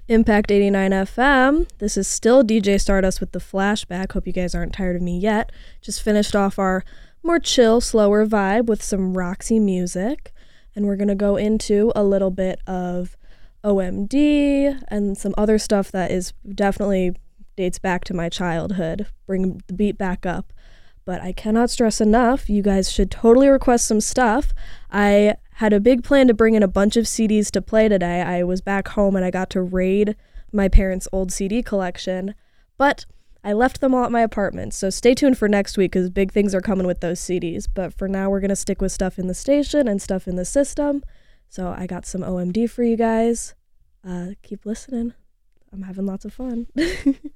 Impact 89 FM. This is still DJ Stardust with the flashback. Hope you guys aren't tired of me yet. Just finished off our more chill, slower vibe with some Roxy music. And we're going to go into a little bit of OMD and some other stuff that is definitely dates back to my childhood. Bring the beat back up. But I cannot stress enough, you guys should totally request some stuff. I had a big plan to bring in a bunch of CDs to play today. I was back home and I got to raid my parents' old CD collection, but I left them all at my apartment. So stay tuned for next week because big things are coming with those CDs. But for now, we're going to stick with stuff in the station and stuff in the system. So I got some OMD for you guys. Keep listening. I'm having lots of fun.